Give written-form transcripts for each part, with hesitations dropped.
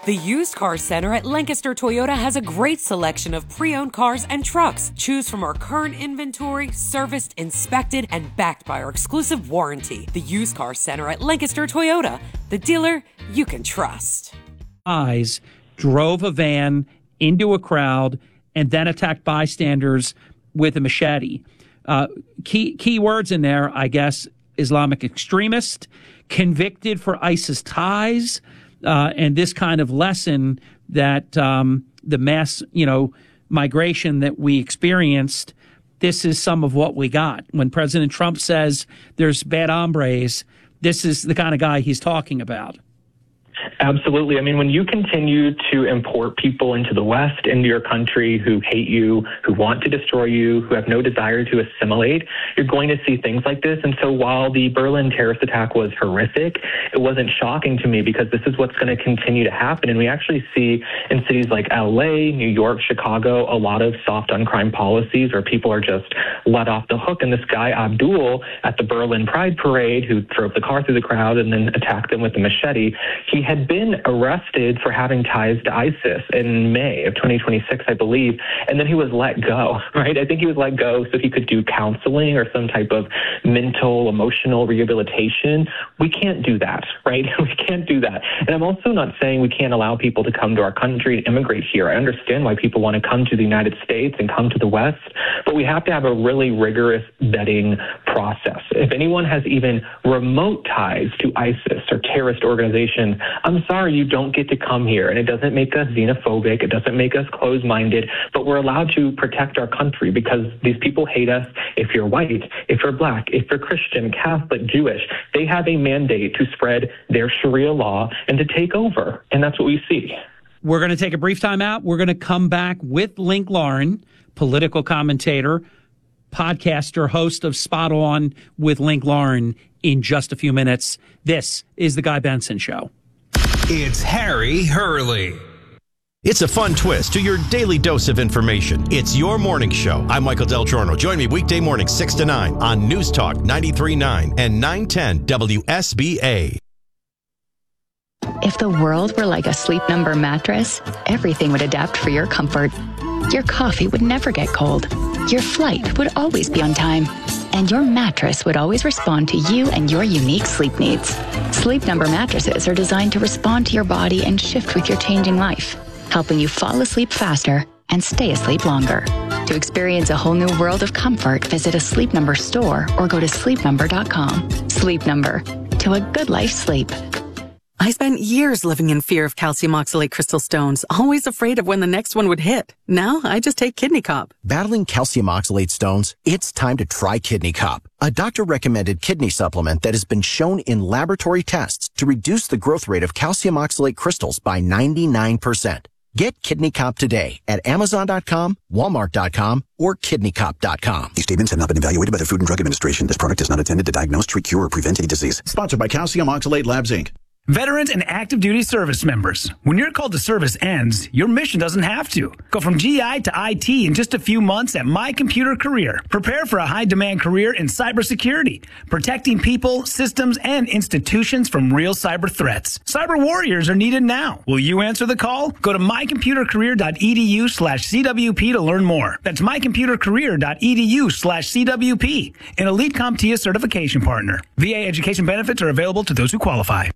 The Used Car Center at Lancaster Toyota has a great selection of pre-owned cars and trucks. Choose from our current inventory, serviced, inspected, and backed by our exclusive warranty. The Used Car Center at Lancaster Toyota, the dealer you can trust. Eyes drove a van into a crowd and then attacked bystanders with a machete. Key words in there, I guess: Islamic extremist, convicted for ISIS ties, and this kind of lesson that the mass, migration that we experienced, this is some of what we got. When President Trump says there's bad hombres, this is the kind of guy he's talking about. Absolutely. I mean, when you continue to import people into the West, into your country, who hate you, who want to destroy you, who have no desire to assimilate, you're going to see things like this. And so while the Berlin terrorist attack was horrific, it wasn't shocking to me because this is what's going to continue to happen. And we actually see in cities like LA, New York, Chicago, a lot of soft on crime policies where people are just let off the hook. And this guy, Abdul, at the Berlin Pride Parade, who drove the car through the crowd and then attacked them with a machete, he had been arrested for having ties to ISIS in May of 2026, I believe, and then he was let go, right? I think he was let go so he could do counseling or some type of mental, emotional rehabilitation. We can't do that, right? We can't do that. And I'm also not saying we can't allow people to come to our country and immigrate here. I understand why people want to come to the United States and come to the West, but we have to have a really rigorous vetting process. If anyone has even remote ties to ISIS or terrorist organizations, I'm sorry, you don't get to come here. And it doesn't make us xenophobic. It doesn't make us closed-minded, but we're allowed to protect our country because these people hate us. If you're white, if you're black, if you're Christian, Catholic, Jewish, they have a mandate to spread their Sharia law and to take over. And that's what we see. We're going to take a brief time out. We're going to come back with Link Lauren, political commentator, podcaster, host of Spot On with Link Lauren, in just a few minutes. This is The Guy Benson Show. It's Harry Hurley. It's a fun twist to your daily dose of information. It's your morning show. I'm Michael Del Giorno. Join me weekday morning 6 to 9 on News Talk 93.9 and 910 WSBA. If the world were like a Sleep Number mattress, everything would adapt for your comfort. Your coffee would never get cold. Your flight would always be on time. And your mattress would always respond to you and your unique sleep needs. Sleep Number mattresses are designed to respond to your body and shift with your changing life, helping you fall asleep faster and stay asleep longer. To experience a whole new world of comfort, visit a Sleep Number store or go to sleepnumber.com. Sleep Number. To a good life sleep. I spent years living in fear of calcium oxalate crystal stones, always afraid of when the next one would hit. Now, I just take Kidney Cop. Battling calcium oxalate stones? It's time to try Kidney Cop, a doctor-recommended kidney supplement that has been shown in laboratory tests to reduce the growth rate of calcium oxalate crystals by 99%. Get Kidney Cop today at Amazon.com, Walmart.com, or KidneyCop.com. These statements have not been evaluated by the Food and Drug Administration. This product is not intended to diagnose, treat, cure, or prevent any disease. Sponsored by Calcium Oxalate Labs, Inc. Veterans and active duty service members, when your call to service ends, your mission doesn't have to. Go from GI to IT in just a few months at My Computer Career. Prepare for a high-demand career in cybersecurity, protecting people, systems, and institutions from real cyber threats. Cyber warriors are needed now. Will you answer the call? Go to mycomputercareer.edu/CWP to learn more. That's mycomputercareer.edu/CWP, an Elite CompTIA certification partner. VA education benefits are available to those who qualify.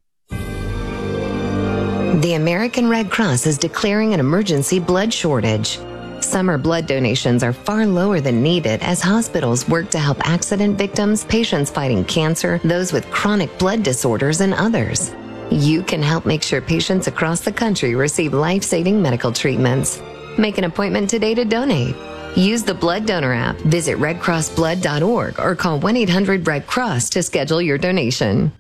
The American Red Cross is declaring an emergency blood shortage. Summer blood donations are far lower than needed as hospitals work to help accident victims, patients fighting cancer, those with chronic blood disorders, and others. You can help make sure patients across the country receive life-saving medical treatments. Make an appointment today to donate. Use the Blood Donor app, visit redcrossblood.org, or call 1-800-RED-CROSS to schedule your donation.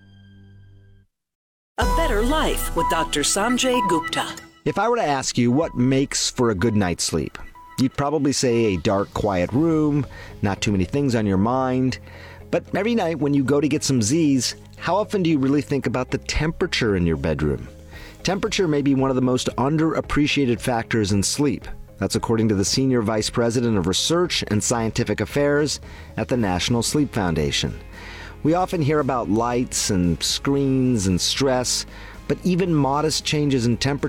A Better Life with Dr. Sanjay Gupta. If I were to ask you what makes for a good night's sleep, you'd probably say a dark, quiet room, not too many things on your mind. But every night when you go to get some Z's, how often do you really think about the temperature in your bedroom? Temperature may be one of the most underappreciated factors in sleep. That's according to the Senior Vice President of Research and Scientific Affairs at the National Sleep Foundation. We often hear about lights and screens and stress, but even modest changes in temperature